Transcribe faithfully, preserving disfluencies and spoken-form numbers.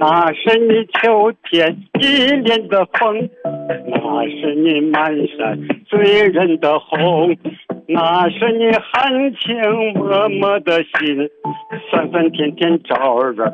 那是你秋天一脸的风，那是你满山醉人的红，那是你含情脉脉的心，酸酸甜甜招人